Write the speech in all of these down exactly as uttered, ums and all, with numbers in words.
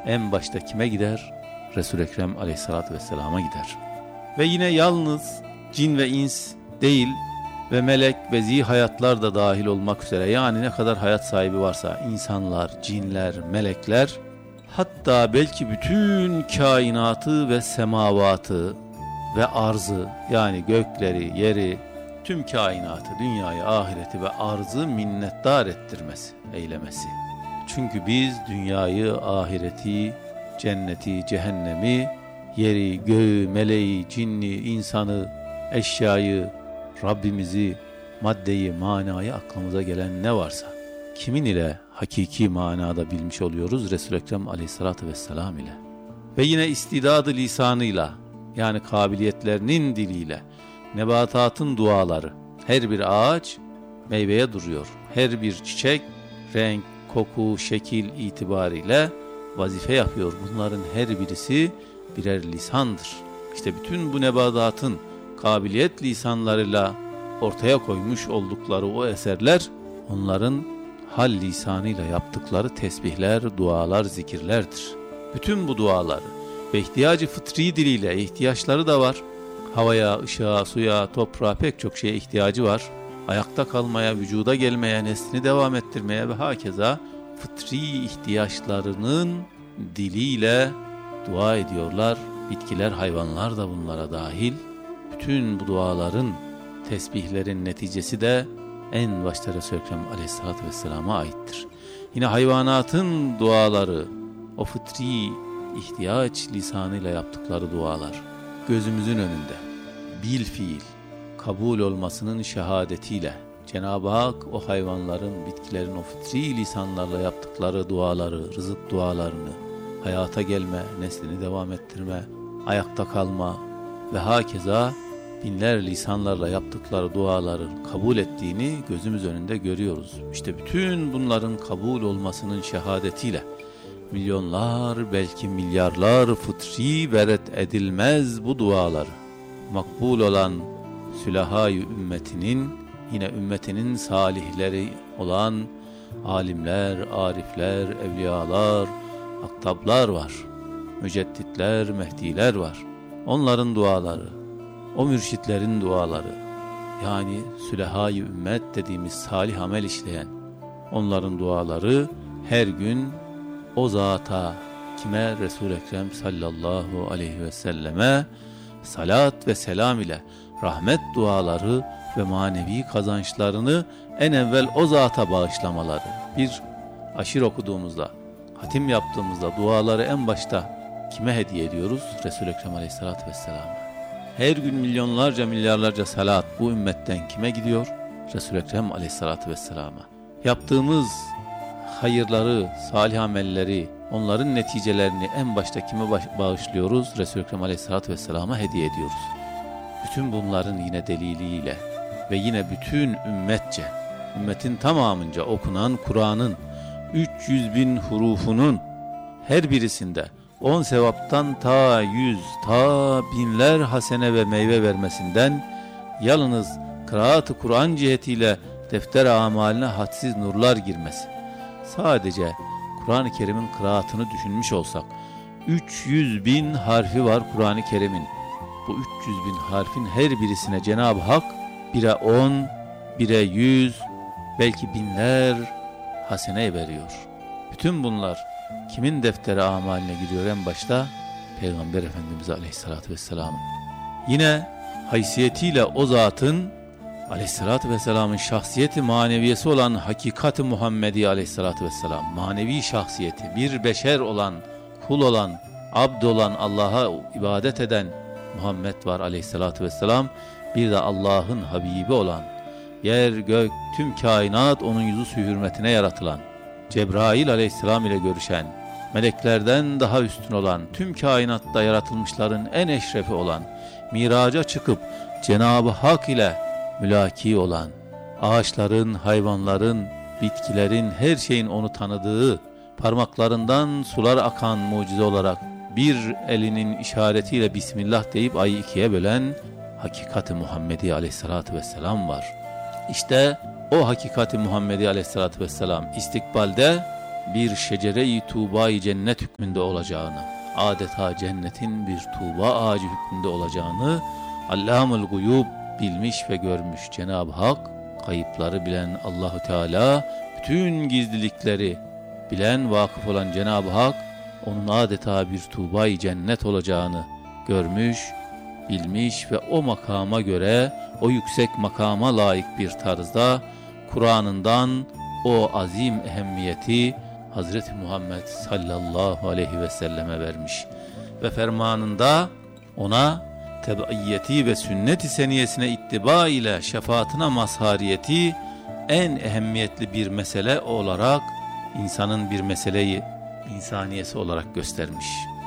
en başta kime gider? Resul-i Ekrem aleyhissalatü vesselama gider. Ve yine yalnız cin ve ins değil ve melek ve zî hayatlar da dahil olmak üzere, yani ne kadar hayat sahibi varsa insanlar, cinler, melekler, hatta belki bütün kainatı ve semavatı ve arzı, yani gökleri, yeri, tüm kainatı, dünyayı, ahireti ve arzı minnettar ettirmesi, eylemesi. Çünkü biz dünyayı, ahireti, cenneti, cehennemi, yeri, göğü, meleği, cinni, insanı, eşyayı, Rabbimizi, maddeyi, manayı, aklımıza gelen ne varsa kimin ile hakiki manada bilmiş oluyoruz? Resul-i Ekrem aleyhissalatü vesselam ile. Ve yine istidadı lisanıyla, yani kabiliyetlerinin diliyle, nebatatın duaları, her bir ağaç meyveye duruyor. Her bir çiçek renk, koku, şekil itibariyle vazife yapıyor. Bunların her birisi birer lisandır. İşte bütün bu nebatatın kabiliyet lisanlarıyla ortaya koymuş oldukları o eserler, onların hal lisanıyla yaptıkları tesbihler, dualar, zikirlerdir. Bütün bu duaları ve ihtiyacı fıtri diliyle, ihtiyaçları da var. Havaya, ışığa, suya, toprağa, pek çok şeye ihtiyacı var. Ayakta kalmaya, vücuda gelmeye, neslini devam ettirmeye ve hakeza fıtri ihtiyaçlarının diliyle dua ediyorlar. Bitkiler, hayvanlar da bunlara dahil. Bütün bu duaların, tesbihlerin neticesi de en başta Resul-i Ekrem aleyhissalatü vesselama aittir. Yine hayvanatın duaları, o fıtri ihtiyaç lisanıyla yaptıkları dualar, gözümüzün önünde bil fiil kabul olmasının şehadetiyle Cenab-ı Hak o hayvanların, bitkilerin o fıtri lisanlarla yaptıkları duaları, rızık dualarını, hayata gelme, neslini devam ettirme, ayakta kalma ve hakeza binler lisanlarla yaptıkları duaları kabul ettiğini gözümüz önünde görüyoruz. İşte bütün bunların kabul olmasının şehadetiyle milyonlar, belki milyarlar fıtri veret edilmez bu dualar makbul olan sülahâ-i ümmetinin, yine ümmetinin salihleri olan alimler, arifler, evliyalar, aktablar var. Mücedditler, mehdiler var. Onların duaları, o mürşitlerin duaları, yani sülahâ-i ümmet dediğimiz salih amel işleyen onların duaları her gün o zata, kime? Resul-i Ekrem sallallahu aleyhi ve selleme salat ve selam ile rahmet duaları ve manevi kazançlarını en evvel o zata bağışlamaları. Bir aşir okuduğumuzda, hatim yaptığımızda duaları en başta kime hediye ediyoruz? Resul-i Ekrem aleyhissalatü vesselam'a. Her gün milyonlarca milyarlarca salat bu ümmetten kime gidiyor? Resul-i Ekrem aleyhissalatü vesselam'a. Yaptığımız hayırları, salih amelleri, onların neticelerini en başta kime bağışlıyoruz? Resul-i Ekrem aleyhissalatü vesselama hediye ediyoruz. Bütün bunların yine deliliyle ve yine bütün ümmetçe, ümmetin tamamınca okunan Kur'an'ın üç yüz bin hurufunun her birisinde on sevaptan ta yüz, ta binler hasene ve meyve vermesinden, yalnız kıraat-ı Kur'an cihetiyle defter-i amaline hadsiz nurlar girmesi. Sadece Kur'an-ı Kerim'in kıraatını düşünmüş olsak, üç yüz bin harfi var Kur'an-ı Kerim'in. Bu üç yüz bin harfin her birisine Cenab-ı Hak bire on, bire yüz, belki binler hasene veriyor. Bütün bunlar kimin defteri amaline giriyor en başta? Peygamber Efendimiz Aleyhisselatü Vesselam'ın. Yine haysiyetiyle o zatın, Aleyhisselatü Vesselam'ın şahsiyeti maneviyesi olan Hakikat-ı Muhammedi Aleyhisselatü Vesselam, manevi şahsiyeti, bir beşer olan, kul olan, abd olan, Allah'a ibadet eden Muhammed var Aleyhisselatü Vesselam. Bir de Allah'ın Habibi olan, yer, gök, tüm kainat onun yüzü hürmetine yaratılan, Cebrail Aleyhisselam ile görüşen, meleklerden daha üstün olan, tüm kainatta yaratılmışların en eşrefi olan, miraca çıkıp Cenab-ı Hak ile mülaki olan, ağaçların, hayvanların, bitkilerin, her şeyin onu tanıdığı, parmaklarından sular akan mucize olarak bir elinin işaretiyle Bismillah deyip ayı ikiye bölen Hakikat-ı Muhammedi Aleyhisselatü Vesselam var. İşte o Hakikat-i Muhammedi Aleyhisselatü Vesselam istikbalde bir şecere-i tuğba-i cennet hükmünde olacağını, adeta cennetin bir tuğba ağacı hükmünde olacağını Allamul Guyub bilmiş ve görmüş Cenab-ı Hak, kayıpları bilen Allahu Teala, bütün gizlilikleri bilen, vakıf olan Cenab-ı Hak, onun adeta bir tuğba-i cennet olacağını görmüş, bilmiş ve o makama göre, o yüksek makama layık bir tarzda Kur'an'ından o azim ehemmiyeti Hazreti Muhammed sallallahu aleyhi ve selleme vermiş. Ve fermanında ona tebaiyeti ve sünnet-i seniyesine ittiba ile şefaatine mazhariyeti en ehemmiyetli bir mesele olarak, insanın bir meseleyi insaniyesi olarak göstermiş.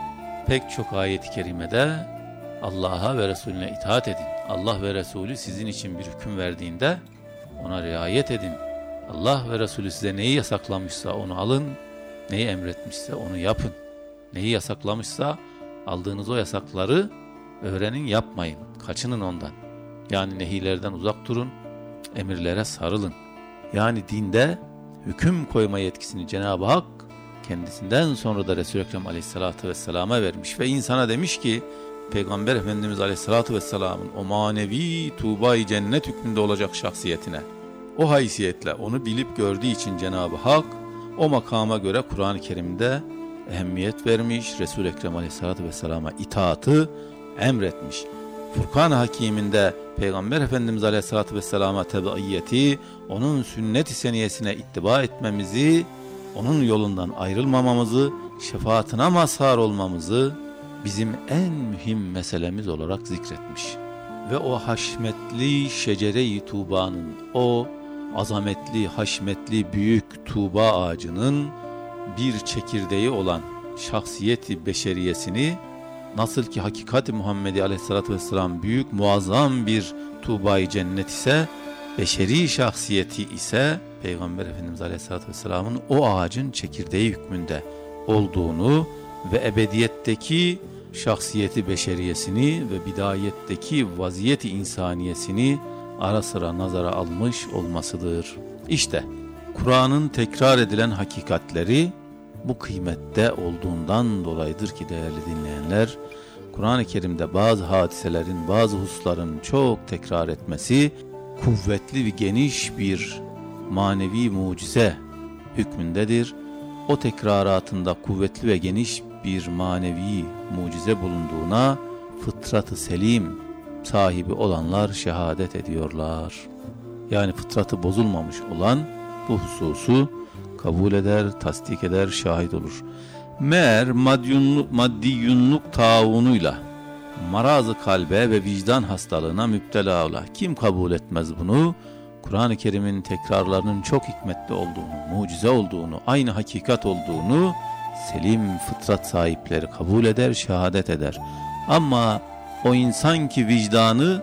Pek çok ayet-i kerimede Allah'a ve Resulüne itaat edin. Allah ve Resulü sizin için bir hüküm verdiğinde ona riayet edin. Allah ve Resulü size neyi yasaklamışsa onu alın, neyi emretmişse onu yapın. Neyi yasaklamışsa aldığınız o yasakları öğrenin, yapmayın, kaçının ondan. Yani nehilerden uzak durun, emirlere sarılın. Yani dinde hüküm koyma yetkisini Cenab-ı Hak kendisinden sonra da Resul-i Ekrem aleyhissalatü vesselama vermiş ve insana demiş ki, Peygamber Efendimiz aleyhissalatü vesselamın o manevi tuğba-i cennet hükmünde olacak şahsiyetine, o haysiyetle onu bilip gördüğü için Cenab-ı Hak o makama göre Kur'an-ı Kerim'de ehemmiyet vermiş, Resul-i Ekrem aleyhissalatü vesselama itaatı emretmiş. Furkan-ı Hakim'inde Peygamber Efendimiz aleyhissalatü vesselama tebaiyeti, onun sünnet-i seniyesine ittiba etmemizi, onun yolundan ayrılmamamızı, şefaatine mazhar olmamızı bizim en mühim meselemiz olarak zikretmiş. Ve o haşmetli şecere-i Tuğba'nın, o azametli, haşmetli büyük Tuğba ağacının bir çekirdeği olan şahsiyeti beşeriyesini, nasıl ki hakikat-i Muhammedi aleyhissalatü vesselam büyük muazzam bir Tuğba-i cennet ise, beşeri şahsiyeti ise Peygamber Efendimiz aleyhissalatü vesselamın o ağacın çekirdeği hükmünde olduğunu ve ebediyetteki şahsiyeti beşeriyesini ve bidayetteki vaziyeti insaniyesini ara sıra nazara almış olmasıdır. İşte Kur'an'ın tekrar edilen hakikatleri bu kıymette olduğundan dolayıdır ki değerli dinleyenler, Kur'an-ı Kerim'de bazı hadiselerin, bazı hususların çok tekrar etmesi kuvvetli ve geniş bir manevi mucize hükmündedir. O tekraratında kuvvetli ve geniş bir manevi mucize bulunduğuna fıtratı selim sahibi olanlar şehadet ediyorlar. Yani fıtratı bozulmamış olan bu hususu kabul eder, tasdik eder, şahit olur. Meğer maddiyunluk, maddiyunluk taavunuyla marazı kalbe ve vicdan hastalığına müptela ola kim kabul etmez bunu? Kur'an-ı Kerim'in tekrarlarının çok hikmetli olduğunu, mucize olduğunu, aynı hakikat olduğunu selim fıtrat sahipleri kabul eder, şehadet eder. Ama o insan ki vicdanı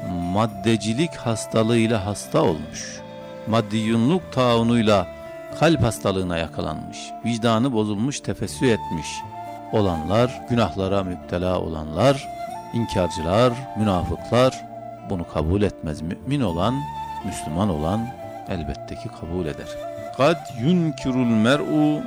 maddecilik hastalığıyla hasta olmuş, maddiyunluk taunuyla kalp hastalığına yakalanmış, vicdanı bozulmuş, tefessü etmiş olanlar, günahlara müptela olanlar, inkarcılar, münafıklar bunu kabul etmez. Mümin olan, Müslüman olan elbette ki kabul eder. Kad yunkirul mer'u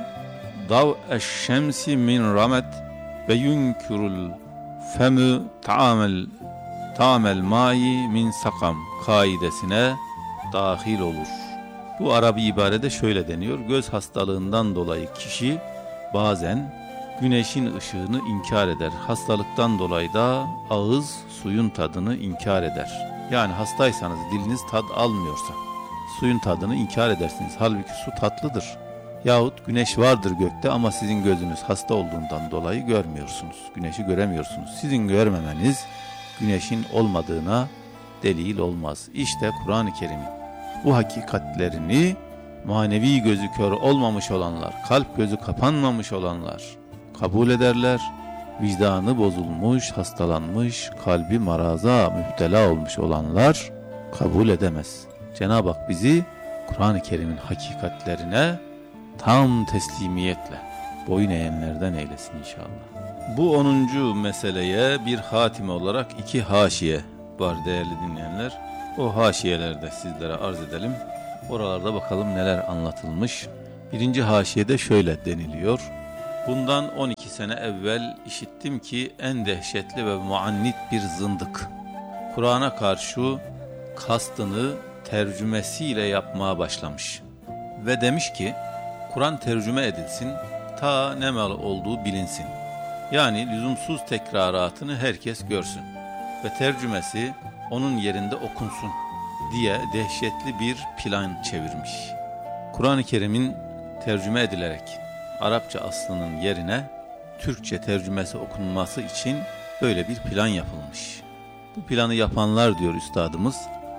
dav'eş-şemsi min ramet ve yunkirul femü ta'amel ta'amel ma'i min sakam kaidesine dahil olur. Bu Arabi ibarede şöyle deniyor: göz hastalığından dolayı kişi bazen güneşin ışığını inkar eder. Hastalıktan dolayı da ağız suyun tadını inkar eder. Yani hastaysanız, diliniz tad almıyorsa suyun tadını inkar edersiniz. Halbuki su tatlıdır. Yahut güneş vardır gökte ama sizin gözünüz hasta olduğundan dolayı görmüyorsunuz. Güneşi göremiyorsunuz. Sizin görmemeniz güneşin olmadığına delil olmaz. İşte Kur'an-ı Kerim'in bu hakikatlerini manevi gözü kör olmamış olanlar, kalp gözü kapanmamış olanlar kabul ederler. Vicdanı bozulmuş, hastalanmış, kalbi maraza müptela olmuş olanlar kabul edemez. Cenab-ı Hak bizi Kur'an-ı Kerim'in hakikatlerine tam teslimiyetle boyun eğenlerden eylesin inşallah. Bu onuncu meseleye bir hatime olarak iki haşiye var değerli dinleyenler. O haşiyelerde sizlere arz edelim. Oralarda bakalım neler anlatılmış Birinci haşiyede şöyle deniliyor. Bundan on iki sene evvel işittim ki en dehşetli ve muannit bir zındık Kur'an'a karşı kastını tercümesiyle yapmaya başlamış. Ve demiş ki Kur'an tercüme edilsin, ta ne mal olduğu bilinsin. Yani lüzumsuz tekraratını herkes görsün ve tercümesi onun yerinde okunsun diye dehşetli bir plan çevirmiş. Kur'an-ı Kerim'in tercüme edilerek Arapça aslının yerine Türkçe tercümesi okunması için böyle bir plan yapılmış. Bu planı yapanlar, diyor üstadımız,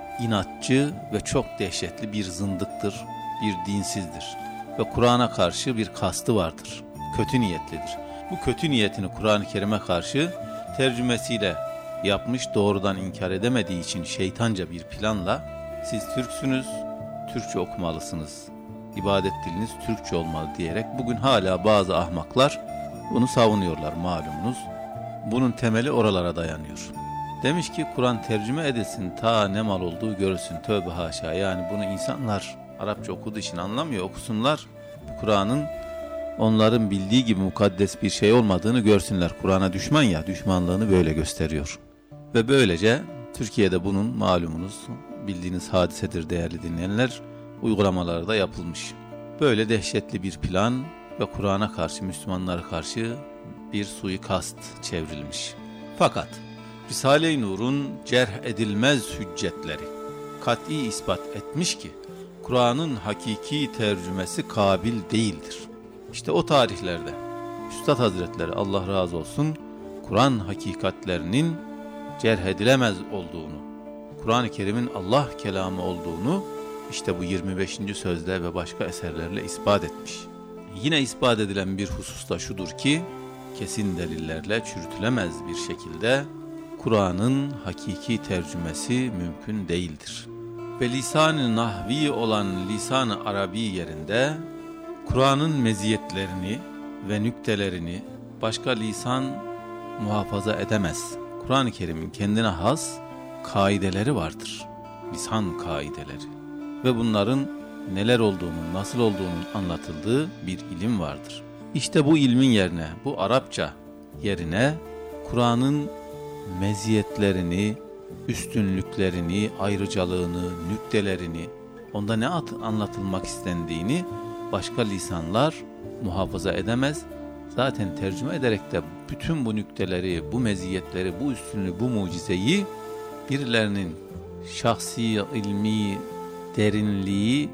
inatçı ve çok dehşetli bir zındıktır, bir dinsizdir ve Kur'an'a karşı bir kastı vardır, kötü niyetlidir. Bu kötü niyetini Kur'an-ı Kerim'e karşı tercümesiyle yapmış, doğrudan inkar edemediği için şeytanca bir planla siz Türksünüz, Türkçe okumalısınız, İbadet diliniz Türkçe olmalı diyerek bugün hala bazı ahmaklar bunu savunuyorlar malumunuz. Bunun temeli oralara dayanıyor. Demiş ki Kur'an tercüme edilsin, ta ne mal olduğu görülsün. Tövbe haşa, yani bunu insanlar Arapça okuduğu için anlamıyor, okusunlar. Bu Kur'an'ın onların bildiği gibi mukaddes bir şey olmadığını görsünler. Kur'an'a düşman ya, düşmanlığını böyle gösteriyor. Ve böylece Türkiye'de bunun malumunuz bildiğiniz hadisedir değerli dinleyenler, uygulamaları da yapılmış. Böyle dehşetli bir plan ve Kur'an'a karşı, Müslümanlara karşı bir suikast çevrilmiş. Fakat Risale-i Nur'un cerh edilmez hüccetleri kat'i ispat etmiş ki Kur'an'ın hakiki tercümesi kabil değildir. İşte o tarihlerde Üstad Hazretleri, Allah razı olsun, Kur'an hakikatlerinin cerh edilemez olduğunu, Kur'an-ı Kerim'in Allah kelamı olduğunu işte bu yirmi beşinci sözle ve başka eserlerle ispat etmiş. Yine ispat edilen bir husus da şudur ki kesin delillerle çürütülemez bir şekilde Kur'an'ın hakiki tercümesi mümkün değildir. Ve lisan-ı nahvi olan lisan-ı arabi yerinde Kur'an'ın meziyetlerini ve nüktelerini başka lisan muhafaza edemez. Kur'an-ı Kerim'in kendine has kaideleri vardır. Lisan kaideleri. Ve bunların neler olduğunu, nasıl olduğunun anlatıldığı bir ilim vardır. İşte bu ilmin yerine, bu Arapça yerine Kur'an'ın meziyetlerini, üstünlüklerini, ayrıcalığını, nüktelerini, onda ne anlatılmak istendiğini başka lisanlar muhafaza edemez. Zaten tercüme ederek de bütün bu nükteleri, bu meziyetleri, bu üstünlüğü, bu mucizeyi birilerinin şahsi, ilmi, derinliği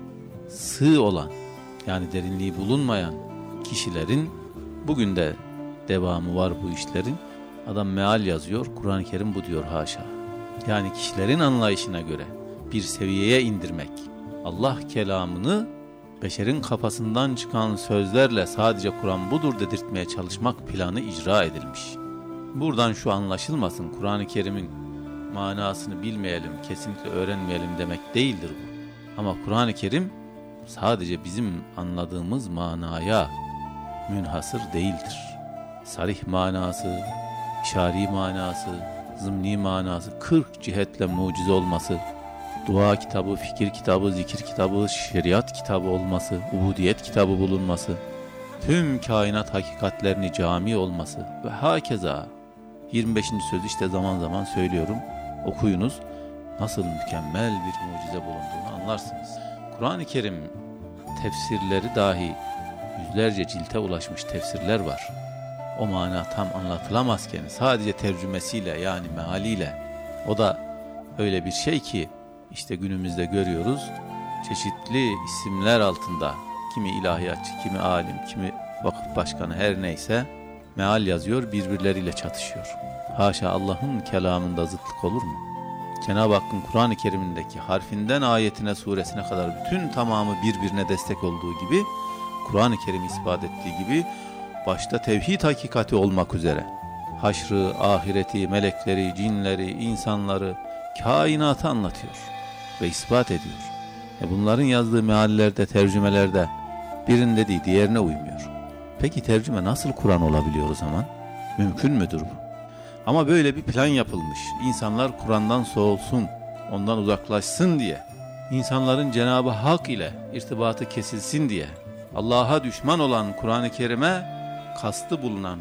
sığ olan, yani derinliği bulunmayan kişilerin, bugün de devamı var bu işlerin, adam meal yazıyor, Kur'an-ı Kerim bu diyor, haşa. Yani kişilerin anlayışına göre bir seviyeye indirmek, Allah kelamını beşerin kafasından çıkan sözlerle sadece Kur'an budur dedirtmeye çalışmak planı icra edilmiş. Buradan şu anlaşılmasın, Kur'an-ı Kerim'in manasını bilmeyelim, kesinlikle öğrenmeyelim demek değildir bu. Ama Kur'an-ı Kerim sadece bizim anladığımız manaya münhasır değildir. Sarih manası, işari manası, zımni manası, kırk cihetle mucize olması, dua kitabı, fikir kitabı, zikir kitabı, şeriat kitabı olması, ubudiyet kitabı bulunması, tüm kainat hakikatlerini cami olması ve hakeza yirmi beşinci söz işte zaman zaman söylüyorum, okuyunuz, nasıl mükemmel bir mucize bulunduğunu anlarsınız. Kur'an-ı Kerim tefsirleri dahi yüzlerce cilte ulaşmış tefsirler var. O mana tam anlatılamazken sadece tercümesiyle, yani mealiyle, o da öyle bir şey ki işte günümüzde görüyoruz, çeşitli isimler altında kimi ilahiyatçı, kimi alim, kimi vakıf başkanı, her neyse meal yazıyor, birbirleriyle çatışıyor. Haşa, Allah'ın kelamında zıtlık olur mu? Cenab-ı Hakk'ın Kur'an-ı Kerim'indeki harfinden ayetine, suresine kadar bütün tamamı birbirine destek olduğu gibi, Kur'an-ı Kerim ispat ettiği gibi, başta tevhid hakikati olmak üzere haşrı, ahireti, melekleri, cinleri, insanları, kainatı anlatıyor ve ispat ediyor. E bunların yazdığı meallerde, tercümelerde birinin dediği diğerine uymuyor. Peki tercüme nasıl Kur'an olabiliyor o zaman? Mümkün müdür bu? Ama böyle bir plan yapılmış. İnsanlar Kur'an'dan soğulsun, ondan uzaklaşsın diye, insanların Cenab-ı Hak ile irtibatı kesilsin diye, Allah'a düşman olan Kur'an-ı Kerim'e kastı bulunan